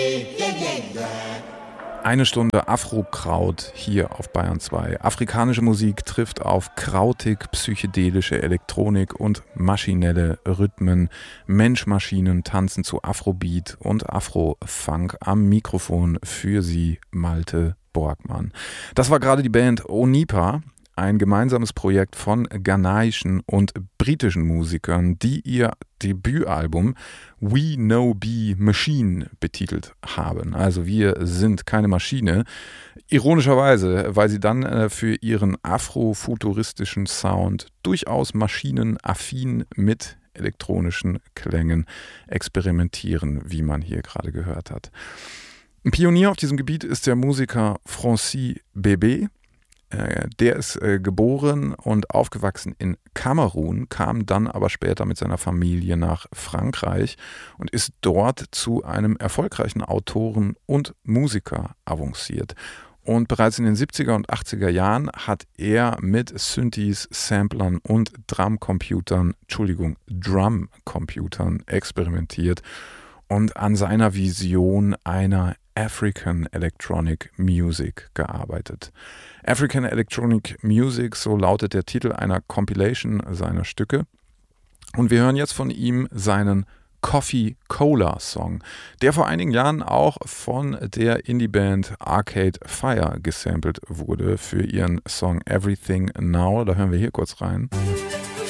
Eine Stunde Afro-Kraut hier auf Bayern 2. Afrikanische Musik trifft auf krautig-psychedelische Elektronik und maschinelle Rhythmen. Mensch-Maschinen tanzen zu Afrobeat und Afro-Funk. Am Mikrofon für Sie Malte Borgmann. Das war gerade die Band Onipa. Ein gemeinsames Projekt von ghanaischen und britischen Musikern, die ihr Debütalbum We No Be Machine betitelt haben. Also wir sind keine Maschine. Ironischerweise, weil sie dann für ihren afrofuturistischen Sound durchaus maschinenaffin mit elektronischen Klängen experimentieren, wie man hier gerade gehört hat. Ein Pionier auf diesem Gebiet ist der Musiker Francis Bébé. Der ist geboren und aufgewachsen in Kamerun, kam dann aber später mit seiner Familie nach Frankreich und ist dort zu einem erfolgreichen Autoren und Musiker avanciert. Und bereits in den 70er und 80er Jahren hat er mit Synthes, Samplern und Drumcomputern experimentiert und an seiner Vision einer African Electronic Music gearbeitet. African Electronic Music, so lautet der Titel einer Compilation seiner Stücke. Und wir hören jetzt von ihm seinen Coffee Cola Song, der vor einigen Jahren auch von der Indie-Band Arcade Fire gesampelt wurde für ihren Song Everything Now. Da hören wir hier kurz rein.